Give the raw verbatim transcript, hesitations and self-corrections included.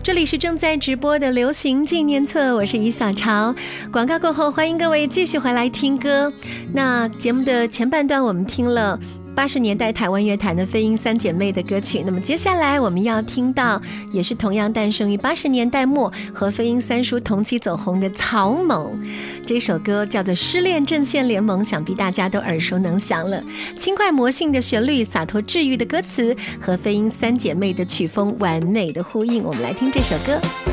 这里是正在直播的流行纪念册，我是于小潮。广告过后，欢迎各位继续回来听歌。那节目的前半段我们听了八十年代台湾乐坛的飞鹰三姐妹的歌曲，那么接下来我们要听到也是同样诞生于八十年代末和飞鹰三叔同期走红的草蜢，这首歌叫做《失恋阵线联盟》，想必大家都耳熟能详了。轻快魔性的旋律，洒脱治愈的歌词和飞鹰三姐妹的曲风完美的呼应，我们来听这首歌。